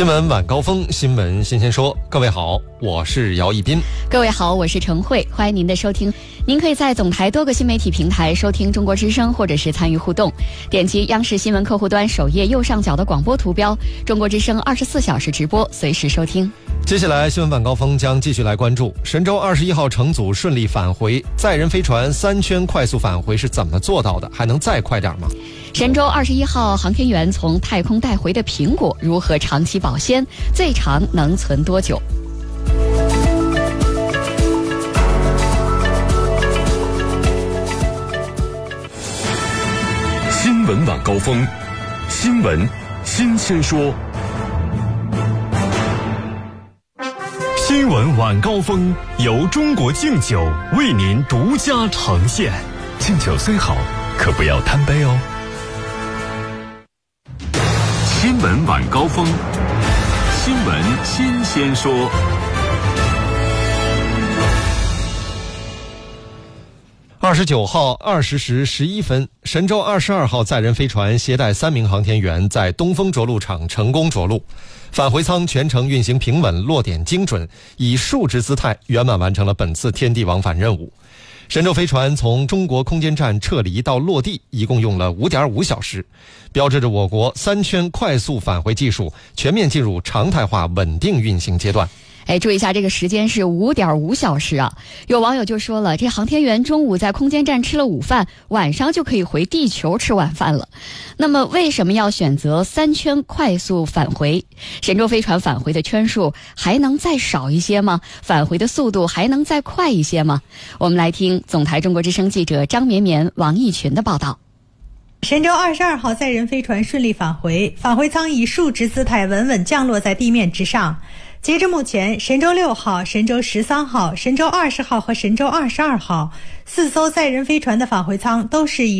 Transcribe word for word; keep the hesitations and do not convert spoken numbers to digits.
新闻晚高峰，新闻新鲜说。各位好，我是姚一斌。 各位好，我是陈慧，欢迎您的收听。您可以在总台多个新媒体平台收听中国之声，或者是参与互动。点击央视新闻客户端首页右上角的广播图标，中国之声二十四小时直播，随时收听。 接下来新闻晚高峰将继续来关注神舟二十一号乘组顺利返回，载人飞船三圈快速返回是怎么做到的？还能再快点吗？ 神舟二十一号航天员从太空带回的苹果如何长期保鲜？最长能存多久？ 新闻晚高峰，新闻新鲜说。新闻晚高峰由中国敬酒为您独家呈现。敬酒虽好，可不要贪杯哦。新闻晚高峰，新闻新鲜说。 二十九号二十时十一分，神舟二十二号载人飞船携带三名航天员在东风着陆场成功着陆，返回舱全程运行平稳，落点精准，以竖直姿态圆满完成了本次天地往返任务。神舟飞船从中国空间站撤离到落地一共用了 五点五小时，标志着我国三圈快速返回技术全面进入常态化稳定运行阶段。 哎，注意一下，这个时间是 五点五小时啊！有网友就说了，这航天员中午在空间站吃了午饭，晚上就可以回地球吃晚饭了。那么为什么要选择三圈快速返回？神舟飞船返回的圈数还能再少一些吗？返回的速度还能再快一些吗？我们来听总台中国之声记者张绵绵、王义群的报道。 神舟二十二号载人飞船顺利返回，返回舱以竖直姿态稳稳降落在地面之上。截至目前，神舟六号、神舟十三号、神舟二十号和神舟二十二号四艘载人飞船的返回舱都是以